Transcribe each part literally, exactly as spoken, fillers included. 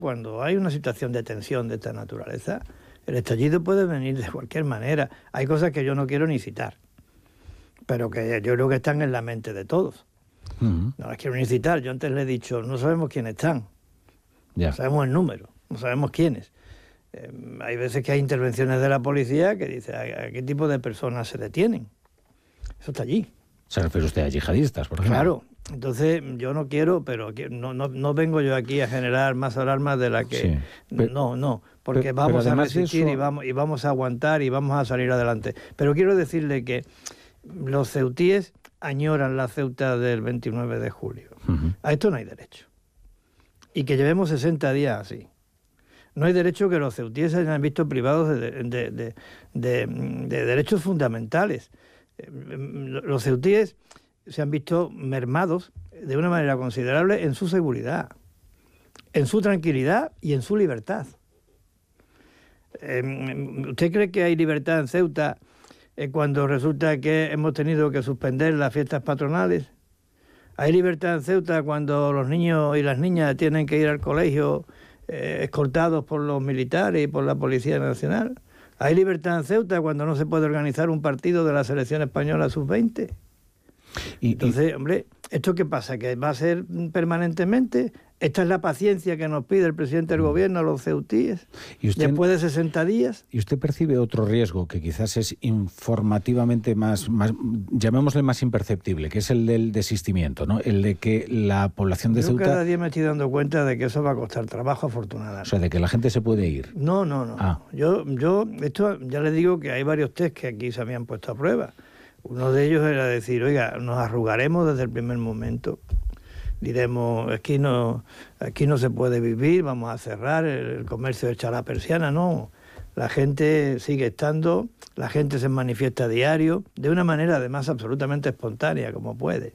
Cuando hay una situación de tensión de esta naturaleza, el estallido puede venir de cualquier manera. Hay cosas que yo no quiero ni citar, pero que yo creo que están en la mente de todos. Uh-huh. No las quiero ni citar. Yo antes le he dicho, no sabemos quiénes están, yeah. no sabemos el número, no sabemos quiénes. Eh, hay veces que hay intervenciones de la policía que dice a, a qué tipo de personas se detienen. Eso está allí. ¿Se refiere usted a yihadistas, por ejemplo? Claro. Entonces, yo no quiero, pero no, no, no vengo yo aquí a generar más alarmas de la que... Sí, pero, no, no, porque pero, vamos pero a resistir eso... y, vamos, y vamos a aguantar y vamos a salir adelante. Pero quiero decirle que los ceutíes añoran la Ceuta del veintinueve de julio. Uh-huh. A esto no hay derecho. Y que llevemos sesenta días así. No hay derecho que los ceutíes se hayan visto privados de, de, de, de, de, de derechos fundamentales. Los ceutíes se han visto mermados de una manera considerable en su seguridad, en su tranquilidad y en su libertad. Eh, ¿Usted cree que hay libertad en Ceuta eh, cuando resulta que hemos tenido que suspender las fiestas patronales? ¿Hay libertad en Ceuta cuando los niños y las niñas tienen que ir al colegio eh, escoltados por los militares y por la Policía Nacional? ¿Hay libertad en Ceuta cuando no se puede organizar un partido de la selección española sub veinte? Y, Entonces, y... hombre, ¿esto qué pasa? ¿Que va a ser permanentemente? ¿Esta es la paciencia que nos pide el presidente del gobierno a los ceutíes ¿Y usted, después de sesenta días? ¿Y usted percibe otro riesgo que quizás es informativamente más, más, llamémosle más imperceptible, que es el del desistimiento, ¿no? El de que la población de Yo Ceuta... cada día me estoy dando cuenta de que eso va a costar trabajo, afortunadamente. O sea, de que la gente se puede ir. No, no, no. Ah. Yo, yo, esto ya les digo que hay varios test que aquí se habían puesto a prueba. Uno de ellos era decir, oiga, nos arrugaremos desde el primer momento. Diremos, aquí no, aquí no se puede vivir, vamos a cerrar, el, el comercio echará la persiana. No, la gente sigue estando, la gente se manifiesta a diario, de una manera además absolutamente espontánea, como puede.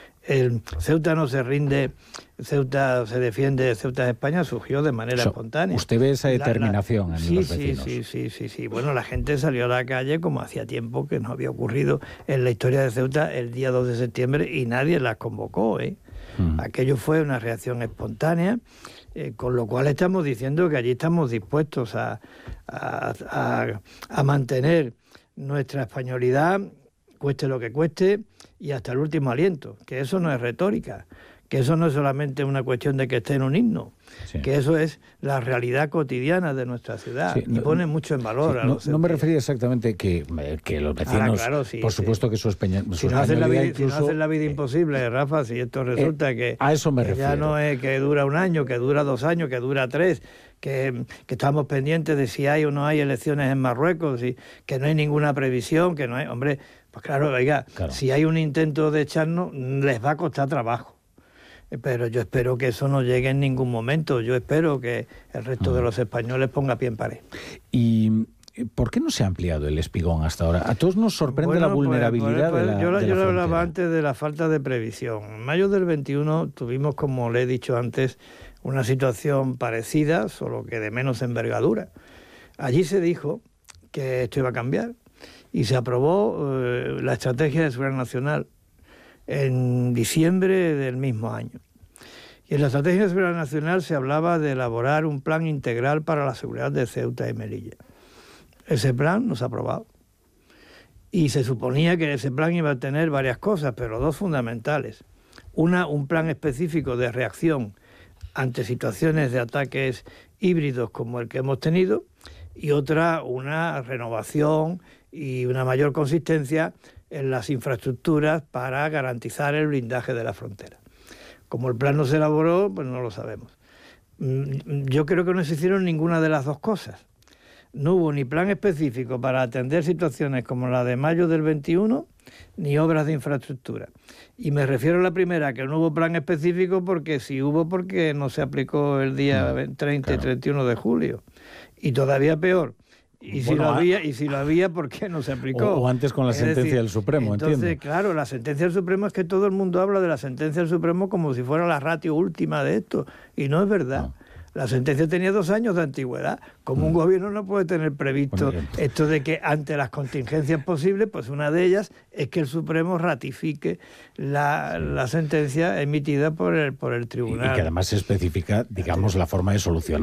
El Ceuta no se rinde, Ceuta se defiende, Ceuta de España surgió de manera so, espontánea. ¿Usted ve esa determinación la, la, en sí, los sí, vecinos? Sí, sí, sí, sí. Bueno, la gente salió a la calle como hacía tiempo que no había ocurrido en la historia de Ceuta el día dos de septiembre y nadie las convocó, ¿eh? Mm. Aquello fue una reacción espontánea, eh, con lo cual estamos diciendo que allí estamos dispuestos a, a, a, a mantener nuestra españolidad, cueste lo que cueste, y hasta el último aliento, que eso no es retórica, que eso no es solamente una cuestión de que esté en un himno, sí. que eso es la realidad cotidiana de nuestra ciudad, sí, no, y pone mucho en valor sí, a los no, no me refería exactamente que, que los vecinos, Ahora, claro, sí, por supuesto sí. que su, espeña, su si no hacen la vida, incluso, si no hacen la vida imposible, Rafa, si esto resulta eh, que, a eso me que refiero. ya no es que dura un año, que dura dos años, que dura tres, que, que estamos pendientes de si hay o no hay elecciones en Marruecos, y que no hay ninguna previsión, que no hay, hombre, pues claro, oiga, claro. si hay un intento de echarnos, les va a costar trabajo. Pero yo espero que eso no llegue en ningún momento. Yo espero que el resto de los españoles ponga pie en pared. ¿Y por qué no se ha ampliado el espigón hasta ahora? A todos nos sorprende bueno, la vulnerabilidad pues, pues, de la Yo, de yo la le hablaba antes de la falta de previsión. En mayo del veintiuno tuvimos, como le he dicho antes, una situación parecida, solo que de menos envergadura. Allí se dijo que esto iba a cambiar y se aprobó eh, la Estrategia de Seguridad Nacional en diciembre del mismo año. Y en la Estrategia de Seguridad Nacional se hablaba de elaborar un plan integral para la seguridad de Ceuta y Melilla. Ese plan no se ha aprobado. Y se suponía que ese plan iba a tener varias cosas, pero dos fundamentales. Una, un plan específico de reacción ante situaciones de ataques híbridos como el que hemos tenido, y otra, una renovación y una mayor consistencia en las infraestructuras para garantizar el blindaje de la frontera. Como el plan no se elaboró, pues no lo sabemos. Yo creo que no se hicieron ninguna de las dos cosas. No hubo ni plan específico para atender situaciones como la de mayo del veintiuno, ni obras de infraestructura. Y me refiero a la primera, que no hubo plan específico porque sí hubo, porque no se aplicó el día treinta y treinta y uno de julio. Y todavía peor, y si, bueno, lo había, y si lo había, ¿por qué no se aplicó? O, o antes con la es sentencia decir, del Supremo, entonces, entiendo. Claro, la sentencia del Supremo es que todo el mundo habla de la sentencia del Supremo como si fuera la ratio última de esto, y no es verdad. No. La sentencia tenía dos años de antigüedad. Como mm. un gobierno no puede tener previsto bueno, esto de que ante las contingencias posibles, pues una de ellas es que el Supremo ratifique la, sí. la sentencia emitida por el, por el tribunal. Y, y que además se especifica, digamos, la forma de solucionar.